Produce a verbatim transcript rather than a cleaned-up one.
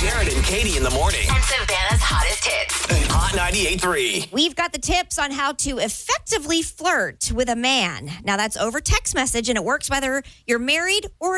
Jared and Katie in the morning. And Savannah's hottest hits. Hot ninety-eight point three. We've got the tips on how to effectively flirt with a man. Now, that's over text message, and it works whether you're married or